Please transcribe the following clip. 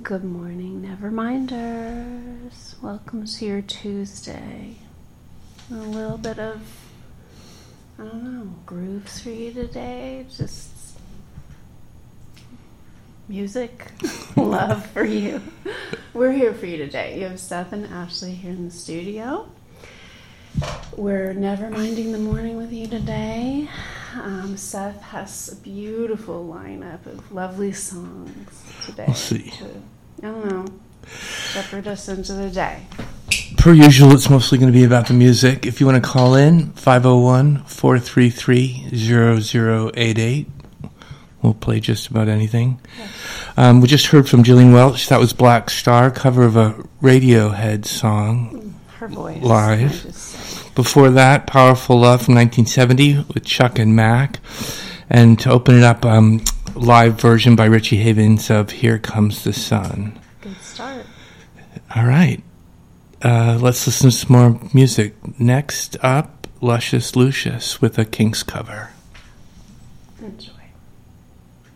Good morning, Neverminders. Welcome to your Tuesday. A little bit of, grooves for you today. Just music, love for you. We're here for you today. You have Seth and Ashley here in the studio. We're never minding the morning with you today. Seth has a beautiful lineup of lovely songs today. We'll see. Shepherd us into the day. Per usual, it's mostly going to be about the music. If you want to call in, 501-433-0088. We'll play just about anything. Yes. We just heard from Jillian Welch. That was Black Star, cover of a Radiohead song. Her voice. Live. Before that, Powerful Love from 1970 with Chuck and Mac. And to open it up, live version by Richie Havens of Here Comes the Sun. Good start. All right. Let's listen to some more music. Next up, Luscious Lucius with a Kinks cover. Enjoy.